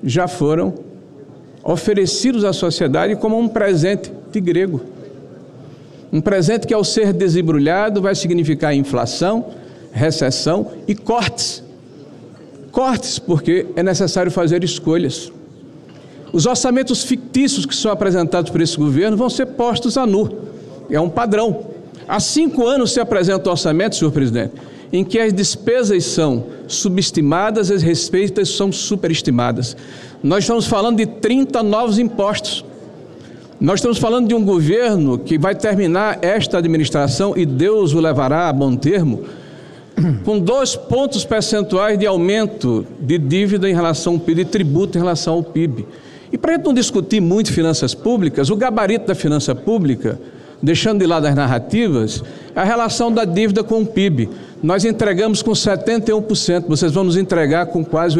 já foram oferecidos à sociedade como um presente de grego. Um presente que, ao ser desembrulhado, vai significar inflação, recessão e cortes. Cortes, porque é necessário fazer escolhas. Os orçamentos fictícios que são apresentados por esse governo vão ser postos a nu. É um padrão. Há 5 anos se apresenta o orçamento, senhor presidente, em que as despesas são subestimadas e as receitas são superestimadas. Nós estamos falando de 30 novos impostos. Nós estamos falando de um governo que vai terminar esta administração, e Deus o levará a bom termo, com 2 pontos percentuais de aumento de dívida em relação ao PIB, de tributo em relação ao PIB. E para a gente não discutir muito finanças públicas, o gabarito da finança pública, deixando de lado as narrativas, é a relação da dívida com o PIB. Nós entregamos com 71%, vocês vão nos entregar com quase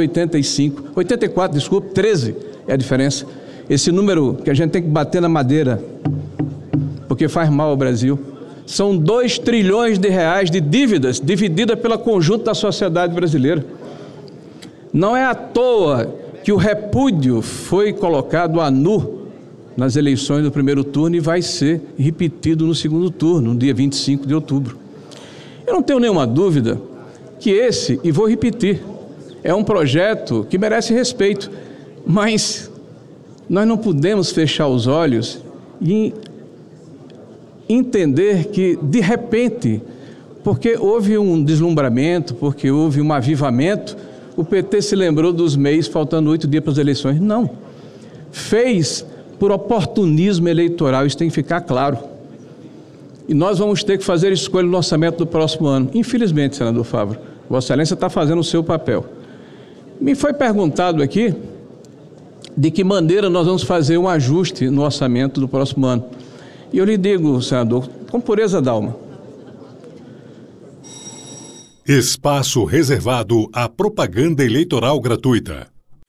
13 é a diferença. Esse número que a gente tem que bater na madeira, porque faz mal ao Brasil. São 2 trilhões de reais de dívidas dividida pelo conjunto da sociedade brasileira. Não é à toa que o repúdio foi colocado a nu nas eleições do primeiro turno e vai ser repetido no segundo turno, no dia 25 de outubro. Eu não tenho nenhuma dúvida que esse, e vou repetir, é um projeto que merece respeito, mas nós não podemos fechar os olhos e entender que, de repente, porque houve um deslumbramento, porque houve um avivamento, o PT se lembrou dos MEIs faltando 8 dias para as eleições. Não. Fez por oportunismo eleitoral, isso tem que ficar claro. E nós vamos ter que fazer escolha no orçamento do próximo ano. Infelizmente, senador Fávaro, Vossa Excelência está fazendo o seu papel. Me foi perguntado aqui de que maneira nós vamos fazer um ajuste no orçamento do próximo ano. E eu lhe digo, senador, com pureza d'alma. Espaço reservado à propaganda eleitoral gratuita.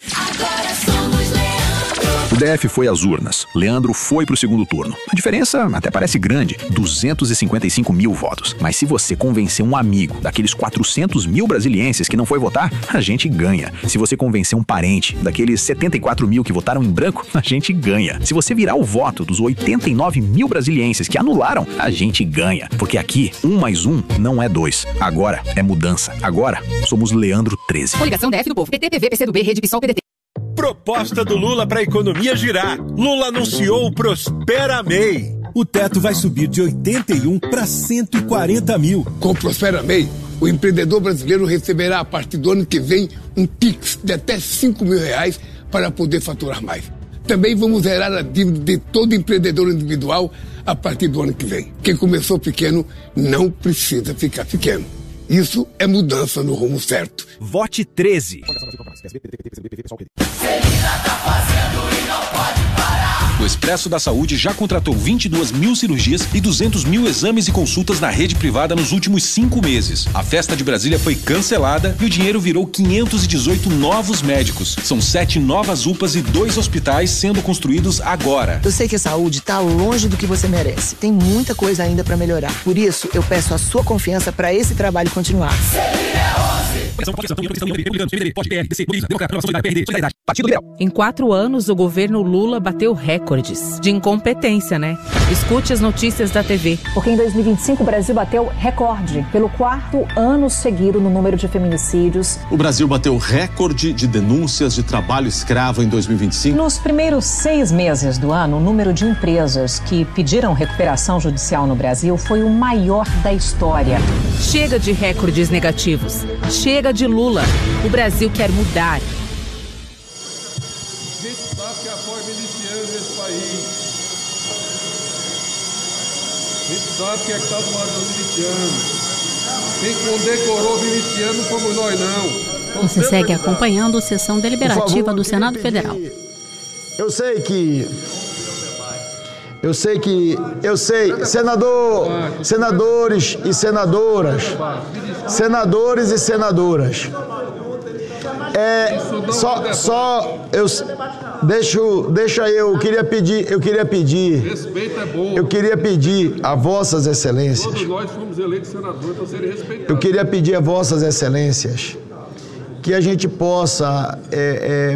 O DF foi às urnas. Leandro foi para o segundo turno. A diferença até parece grande, 255 mil votos. Mas se você convencer um amigo daqueles 400 mil brasilienses que não foi votar, a gente ganha. Se você convencer um parente daqueles 74 mil que votaram em branco, a gente ganha. Se você virar o voto dos 89 mil brasilienses que anularam, a gente ganha. Porque aqui, 1 mais 1 não é 2. Agora é mudança. Agora somos Leandro 13. Coligação DF do Povo. PT, PV, PCdoB, Rede PSOL, PDT. Proposta do Lula para a economia girar. Lula anunciou o Prospera MEI. O teto vai subir de 81 para 140 mil. Com o Prospera MEI, o empreendedor brasileiro receberá a partir do ano que vem um Pix de até 5 mil reais para poder faturar mais. Também vamos zerar a dívida de todo empreendedor individual a partir do ano que vem. Quem começou pequeno não precisa ficar pequeno. Isso é mudança no rumo certo. Vote 13. O Expresso da Saúde já contratou 22 mil cirurgias e 200 mil exames e consultas na rede privada nos últimos 5 meses. A festa de Brasília foi cancelada e o dinheiro virou 518 novos médicos. São 7 novas UPAs e 2 hospitais sendo construídos agora. Eu sei que a saúde está longe do que você merece. Tem muita coisa ainda para melhorar. Por isso, eu peço a sua confiança para esse trabalho continuar. Em 4 anos, o governo Lula bateu recordes de incompetência, né? Escute as notícias da TV. Porque em 2025 o Brasil bateu recorde pelo 4º ano seguido no número de feminicídios. O Brasil bateu recorde de denúncias de trabalho escravo em 2025. Nos primeiros 6 meses do ano, o número de empresas que pediram recuperação judicial no Brasil foi o maior da história. Chega de recordes negativos. Chega de Lula. O Brasil quer mudar. A gente sabe que apoia miliciano nesse país. A gente sabe que é que está do lado dos milicianos. Quem condecorou miliciano não fomos nós, não. Você segue acompanhando a sessão deliberativa do Senado Federal. Eu sei, senadores e senadoras, eu queria pedir a Vossas Excelências. Todos nós fomos eleitos senadores para serem respeitados. Eu queria pedir a Vossas Excelências que a gente possa